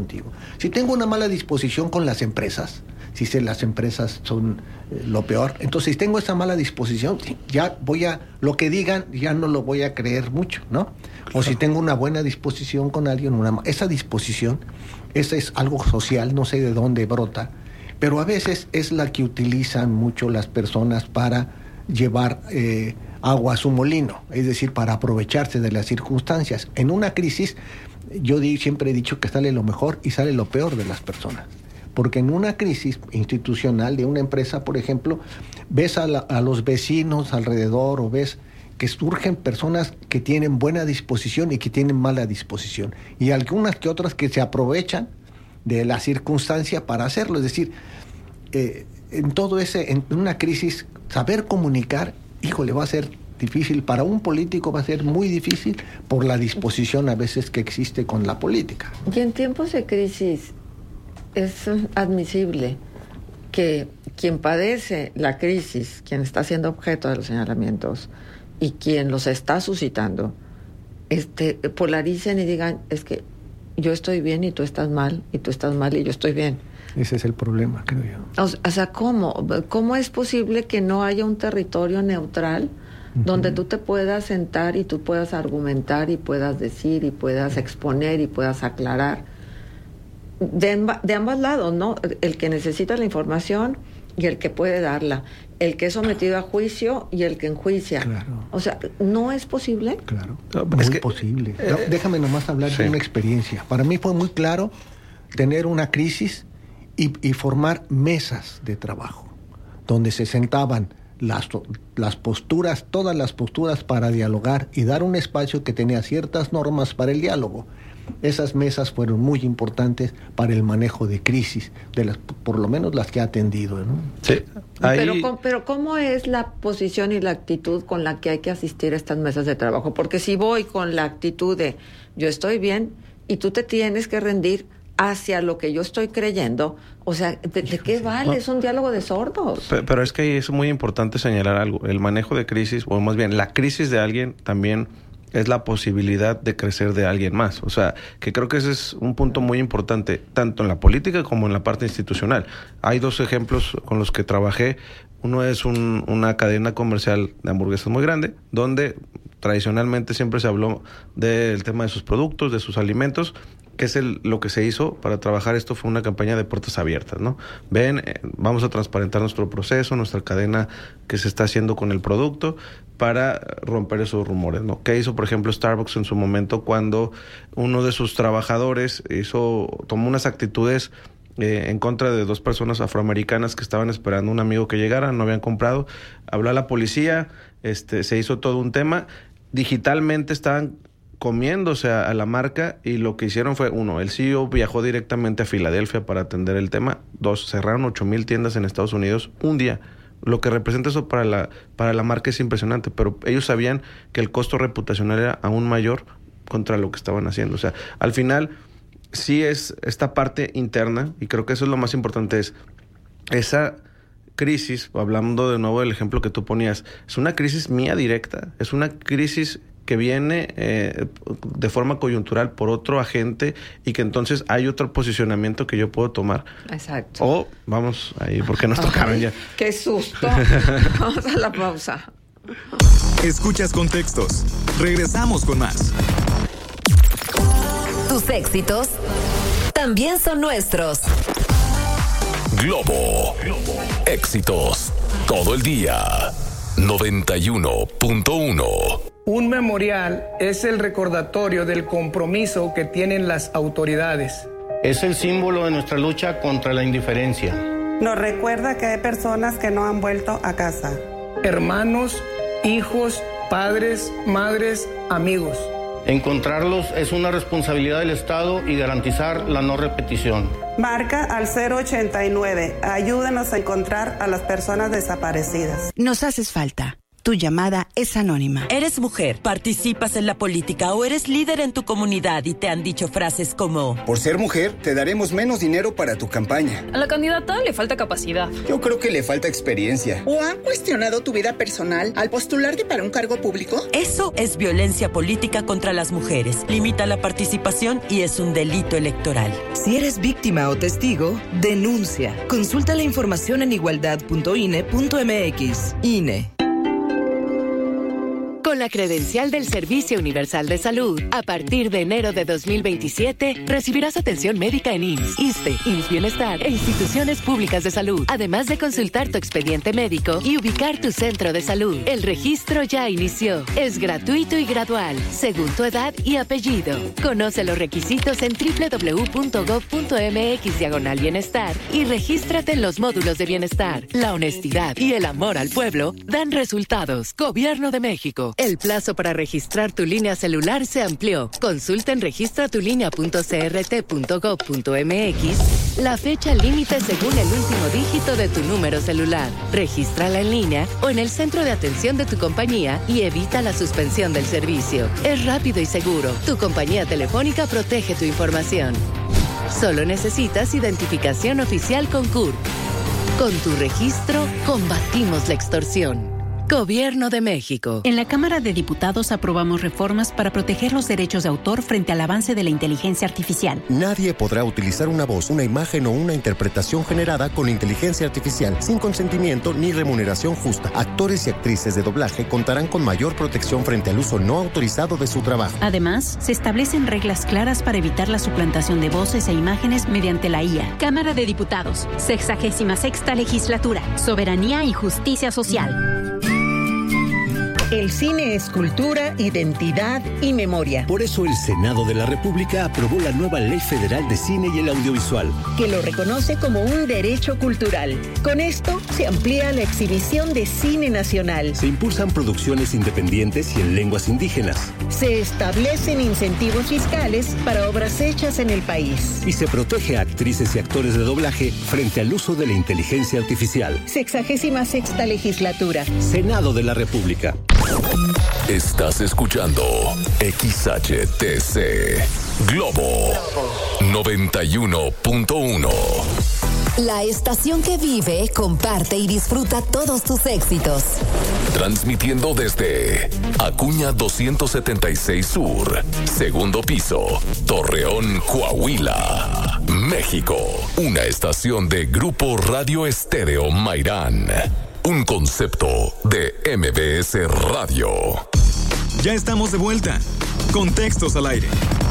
contigo. Si tengo una mala disposición con las empresas, las empresas son lo peor, entonces si tengo esa mala disposición, ya lo que digan ya no lo voy a creer mucho, ¿no? Claro. O si tengo una buena disposición con alguien, esa disposición, esa es algo social, no sé de dónde brota, pero a veces es la que utilizan mucho las personas para llevar agua a su molino, es decir, para aprovecharse de las circunstancias. En una crisis, siempre he dicho que sale lo mejor y sale lo peor de las personas. Porque en una crisis institucional de una empresa, por ejemplo, ves a los vecinos alrededor o ves que surgen personas que tienen buena disposición y que tienen mala disposición. Y algunas que otras que se aprovechan de la circunstancia para hacerlo. Es decir, en una crisis, saber comunicar, va a ser difícil. Para un político va a ser muy difícil por la disposición a veces que existe con la política. Y en tiempos de crisis, es admisible que quien padece la crisis, quien está siendo objeto de los señalamientos y quien los está suscitando, polaricen y digan, es que yo estoy bien y tú estás mal, y tú estás mal y yo estoy bien. Ese es el problema, creo yo. O sea, ¿cómo es posible que no haya un territorio neutral donde tú te puedas sentar y tú puedas argumentar y puedas decir y puedas exponer y puedas aclarar? De ambos lados, ¿no? El que necesita la información y el que puede darla. El que es sometido a juicio y el que enjuicia. Claro. O sea, ¿no es posible? Claro, muy posible. Déjame nomás hablar de una experiencia. Para mí fue muy claro tener una crisis y formar mesas de trabajo, donde se sentaban las posturas, todas las posturas para dialogar y dar un espacio que tenía ciertas normas para el diálogo. Esas mesas fueron muy importantes para el manejo de crisis, por lo menos las que ha atendido, ¿no? Sí. Pero ¿cómo es la posición y la actitud con la que hay que asistir a estas mesas de trabajo? Porque si voy con la actitud de yo estoy bien y tú te tienes que rendir hacia lo que yo estoy creyendo, o sea, ¿de qué vale? Es un diálogo de sordos. Pero es que es muy importante señalar algo. El manejo de crisis, o más bien la crisis de alguien, también es la posibilidad de crecer de alguien más. O sea, que creo que ese es un punto muy importante, tanto en la política como en la parte institucional. Hay dos ejemplos con los que trabajé. Uno es una cadena comercial de hamburguesas muy grande, donde tradicionalmente siempre se habló del tema de sus productos, de sus alimentos, que es lo que se hizo para trabajar esto. Fue una campaña de puertas abiertas, ¿no? Vamos a transparentar nuestro proceso, nuestra cadena que se está haciendo con el producto para romper esos rumores, ¿no? ¿Qué hizo, por ejemplo, Starbucks en su momento cuando uno de sus trabajadores tomó unas actitudes en contra de dos personas afroamericanas que estaban esperando un amigo que llegara, no habían comprado? Habló a la policía, se hizo todo un tema. Digitalmente estaban comiéndose a la marca, y lo que hicieron fue, el CEO viajó directamente a Filadelfia para atender el tema. 2, cerraron 8,000 tiendas en Estados Unidos un día. Lo que representa eso para la marca es impresionante, pero ellos sabían que el costo reputacional era aún mayor contra lo que estaban haciendo. O sea, al final sí es esta parte interna, y creo que eso es lo más importante, es esa crisis, hablando de nuevo del ejemplo que tú ponías, es una crisis mía directa, es una crisis que viene de forma coyuntural por otro agente, y que entonces hay otro posicionamiento que yo puedo tomar. Exacto. O vamos ahí, porque nos tocaron ya. ¡Qué susto! Vamos a la pausa. Escuchas Contextos. Regresamos con más. Tus éxitos también son nuestros. Globo. Éxitos todo el día. 91.1. Un memorial es el recordatorio del compromiso que tienen las autoridades. Es el símbolo de nuestra lucha contra la indiferencia. Nos recuerda que hay personas que no han vuelto a casa. Hermanos, hijos, padres, madres, amigos. Encontrarlos es una responsabilidad del Estado y garantizar la no repetición. Marca al 089. Ayúdenos a encontrar a las personas desaparecidas. Nos haces falta. Tu llamada es anónima. Eres mujer, participas en la política o eres líder en tu comunidad y te han dicho frases como: por ser mujer, te daremos menos dinero para tu campaña. A la candidata le falta capacidad. Yo creo que le falta experiencia. ¿O han cuestionado tu vida personal al postularte para un cargo público? Eso es violencia política contra las mujeres. Limita la participación y es un delito electoral. Si eres víctima o testigo, denuncia. Consulta la información en igualdad.ine.mx. INE. Con la credencial del Servicio Universal de Salud, a partir de enero de 2027, recibirás atención médica en IMSS, ISSSTE, IMSS Bienestar e instituciones públicas de salud, además de consultar tu expediente médico y ubicar tu centro de salud. El registro ya inició. Es gratuito y gradual, según tu edad y apellido. Conoce los requisitos en www.gov.mx/bienestar y regístrate en los módulos de bienestar. La honestidad y el amor al pueblo dan resultados. Gobierno de México. El plazo para registrar tu línea celular se amplió. Consulta en registratulinea.crt.gov.mx la fecha límite según el último dígito de tu número celular. Regístrala en línea o en el centro de atención de tu compañía y evita la suspensión del servicio. Es rápido y seguro. Tu compañía telefónica protege tu información. Solo necesitas identificación oficial con CURP. Con tu registro, combatimos la extorsión. Gobierno de México. En la Cámara de Diputados aprobamos reformas para proteger los derechos de autor frente al avance de la inteligencia artificial. Nadie podrá utilizar una voz, una imagen o una interpretación generada con inteligencia artificial sin consentimiento ni remuneración justa. Actores y actrices de doblaje contarán con mayor protección frente al uso no autorizado de su trabajo. Además, se establecen reglas claras para evitar la suplantación de voces e imágenes mediante la IA. Cámara de Diputados, 66ª Legislatura, Soberanía y Justicia Social. El cine es cultura, identidad y memoria. Por eso el Senado de la República aprobó la nueva Ley Federal de Cine y el Audiovisual, que lo reconoce como un derecho cultural. Con esto se amplía la exhibición de cine nacional. Se impulsan producciones independientes y en lenguas indígenas. Se establecen incentivos fiscales para obras hechas en el país. Y se protege a actrices y actores de doblaje frente al uso de la inteligencia artificial. 66ª Legislatura. Senado de la República. Estás escuchando XHTC Globo 91.1. La estación que vive, comparte y disfruta todos tus éxitos. Transmitiendo desde Acuña 276 Sur, segundo piso, Torreón, Coahuila, México. Una estación de Grupo Radio Estéreo Mairán. Un concepto de MBS Radio. Ya estamos de vuelta. Contextos al aire.